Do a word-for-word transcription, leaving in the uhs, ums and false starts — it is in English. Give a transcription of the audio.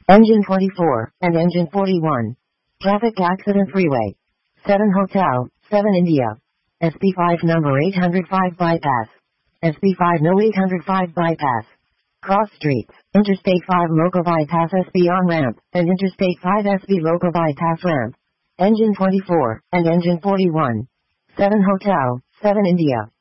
Engine twenty-four, and Engine forty-one. Traffic Accident Freeway. seven Hotel, seven India. S P five number eight hundred five bypass. S P five no eight hundred five bypass. Cross streets, Interstate five local bypass S B on-ramp, and Interstate five S B local bypass ramp. Engine twenty-four, and Engine forty-one. seven Hotel, seven India.